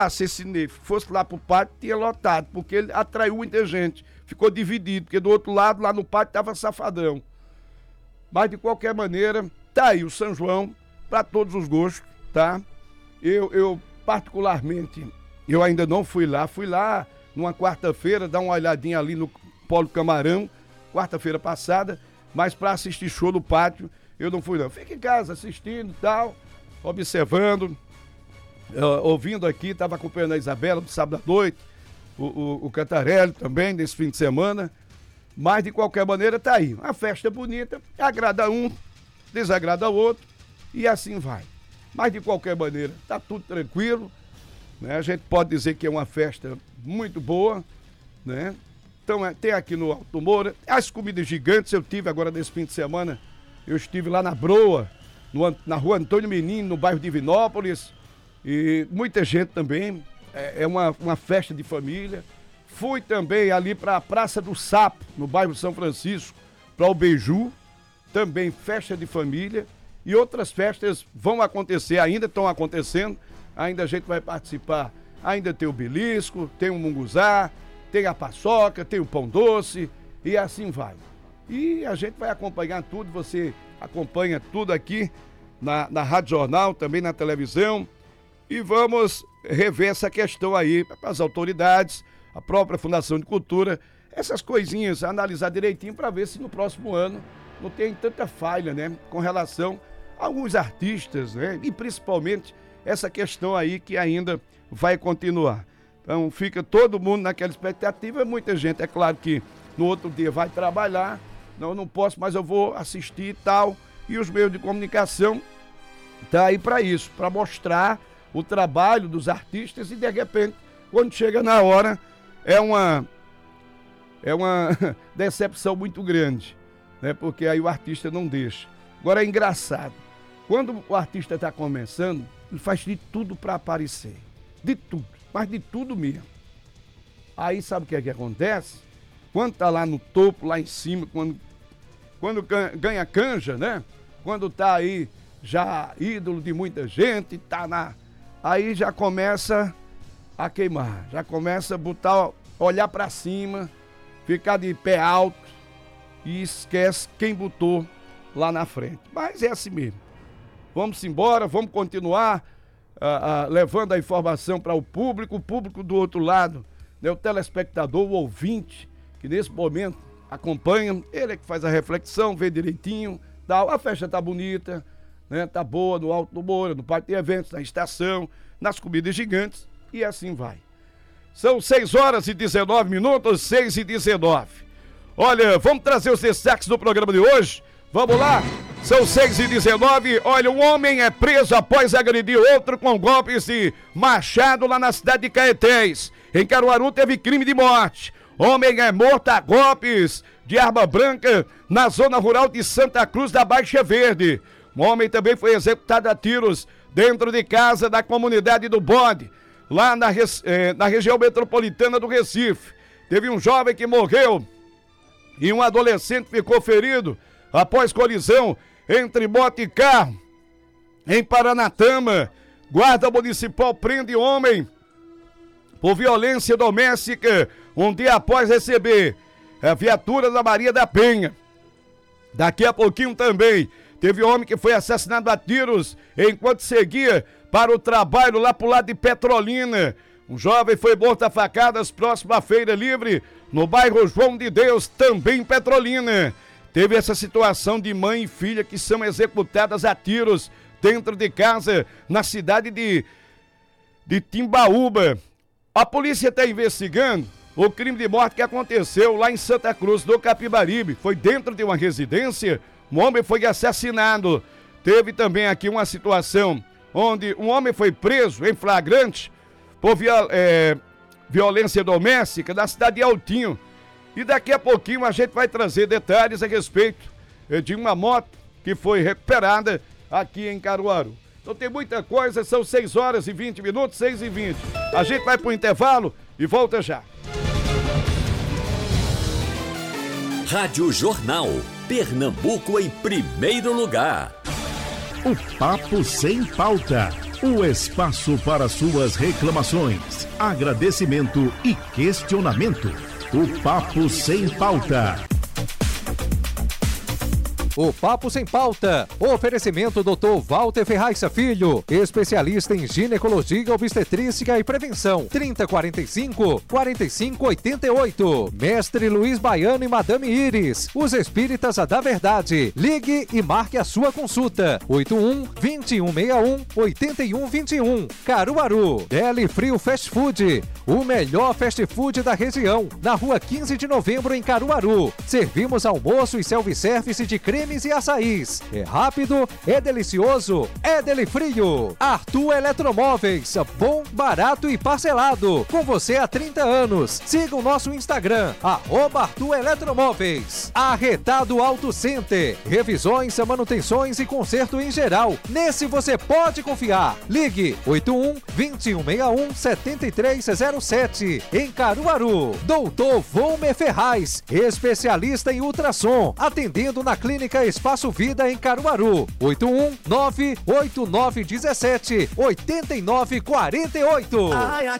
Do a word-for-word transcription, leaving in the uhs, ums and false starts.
se esse Neif fosse lá pro pátio, tinha lotado, porque ele atraiu muita gente. Ficou dividido, porque do outro lado, lá no pátio, tava Safadão. Mas, de qualquer maneira, tá aí o São João, para todos os gostos, tá? Eu, eu, particularmente, eu ainda não fui lá. Fui lá numa quarta-feira, dar uma olhadinha ali no Polo Camarão, quarta-feira passada, mas para assistir show no pátio, eu não fui não. Fica em casa assistindo e tal, observando, uh, ouvindo aqui, estava acompanhando a Isabela do sábado à noite, o, o, o Cantarelli também, nesse fim de semana, mas de qualquer maneira tá aí. Uma festa bonita, agrada um, desagrada outro, e assim vai. Mas de qualquer maneira, tá tudo tranquilo, né? A gente pode dizer que é uma festa muito boa, né? Então é, tem aqui no Alto Moura as comidas gigantes. Eu tive agora nesse fim de semana, eu estive lá na Broa, no, na rua Antônio Menino, no bairro Divinópolis, e muita gente também, é, é uma, uma festa de família. Fui também ali para a Praça do Sapo, no bairro São Francisco, para o Beiju, também festa de família, e outras festas vão acontecer, ainda estão acontecendo, ainda a gente vai participar, ainda tem o belisco, tem o munguzá, tem a paçoca, tem o pão doce, e assim vai. E a gente vai acompanhar tudo, você acompanha tudo aqui na, na Rádio Jornal, também na televisão, e vamos rever essa questão aí para as autoridades, a própria Fundação de Cultura, essas coisinhas, analisar direitinho para ver se no próximo ano não tem tanta falha, né, com relação a alguns artistas, né, e principalmente essa questão aí que ainda vai continuar. Então fica todo mundo naquela expectativa, muita gente, é claro que no outro dia vai trabalhar, não, não posso, mas eu vou assistir e tal, e os meios de comunicação tá aí para isso, para mostrar o trabalho dos artistas, e de repente, quando chega na hora, é uma, é uma decepção muito grande, né? Porque aí o artista não deixa. Agora é engraçado, quando o artista está começando, ele faz de tudo para aparecer, de tudo, mas de tudo mesmo. Aí sabe o que é que acontece? Quando tá lá no topo, lá em cima, quando, quando ganha canja, né? Quando tá aí já ídolo de muita gente, tá na... aí já começa a queimar, já começa a botar, olhar para cima, ficar de pé alto e esquece quem botou lá na frente. Mas é assim mesmo. Vamos embora, vamos continuar uh, uh, levando a informação para o público, o público do outro lado, né, o telespectador, o ouvinte, que nesse momento acompanha, ele é que faz a reflexão, vê direitinho, tal. A festa tá bonita, né, tá boa no Alto do Moura, no parque de eventos, na estação, nas comidas gigantes, e assim vai. São seis horas e dezenove minutos, seis e dezenove. Olha, vamos trazer os destaques do programa de hoje. Vamos lá, são seis e dezenove. Olha, um homem é preso após agredir outro com golpes de machado lá na cidade de Caetés. Em Caruaru teve crime de morte. Homem é morto a golpes de arma branca na zona rural de Santa Cruz da Baixa Verde. Um homem também foi executado a tiros dentro de casa da comunidade do Bode, lá na, eh, na região metropolitana do Recife. Teve um jovem que morreu e um adolescente ficou ferido após colisão entre moto e carro. Em Paranatama, guarda municipal prende homem por violência doméstica um dia após receber a viatura da Maria da Penha. Daqui a pouquinho também teve homem que foi assassinado a tiros enquanto seguia para o trabalho lá pro lado de Petrolina. Um jovem foi morto a facadas próximo à Feira Livre, no bairro João de Deus, também em Petrolina. Teve essa situação de mãe e filha que são executadas a tiros dentro de casa na cidade de, de Timbaúba. A polícia está investigando o crime de morte que aconteceu lá em Santa Cruz do Capibaribe. Foi dentro de uma residência, um homem foi assassinado. Teve também aqui uma situação onde um homem foi preso em flagrante por viol, é, violência doméstica na cidade de Altinho. E daqui a pouquinho a gente vai trazer detalhes a respeito de uma moto que foi recuperada aqui em Caruaru. Então tem muita coisa, são seis horas e vinte minutos, seis e vinte. A gente vai pro intervalo e volta já. Rádio Jornal, Pernambuco em primeiro lugar. O Papo Sem Pauta, o espaço para suas reclamações, agradecimento e questionamento. O Papo Sem Pauta. O Papo Sem Pauta. Oferecimento doutor Walter Ferraz Filho, especialista em ginecologia, obstetrícia e prevenção. trinta, quarenta e cinco, quarenta e cinco, oitenta e oito. Mestre Luiz Baiano e Madame Iris, os espíritas da verdade. Ligue e marque a sua consulta. oito um, vinte e um, sessenta e um, oitenta e um, vinte e um. Caruaru. Deli Frio Fast Food, o melhor fast food da região. Na rua quinze de novembro, em Caruaru. Servimos almoço e self-service de cremes e açaís. É rápido, é delicioso, é Deli Frio. Arthur Eletromóveis, bom, barato e parcelado. Com você há trinta anos. Siga o nosso Instagram, arroba Arthur Eletromóveis. Arretado Auto Center, revisões, manutenções e conserto em geral. Nesse você pode confiar. Ligue oito um, vinte e um, sessenta e um, setenta e três zero sete. Em Caruaru. Doutor Volmer Ferraz, especialista em ultrassom, atendendo na Clínica Espaço Vida em Caruaru. oito um, nove oito nove um sete, oito nove quatro oito.